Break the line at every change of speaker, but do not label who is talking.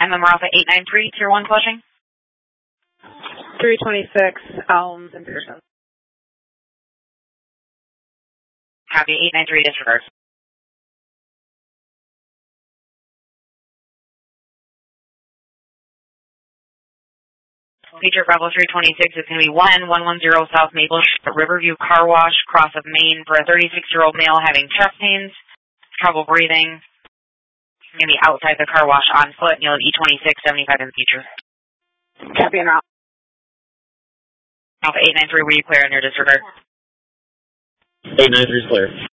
MM Alpha 893, Tier 1 Flushing.
326, Elms and Pearson.
Copy, 893, disregard. Feature Bravo 326 is going to be 110 South Maple Street, Riverview Car Wash, cross of Maine, for a 36-year-old male having chest pains, trouble breathing. Going to be outside the car wash on foot. You'll have E26, 75 in the future.
Copy and route.
Alpha 893, were you clear on your disregard?
893 is clear.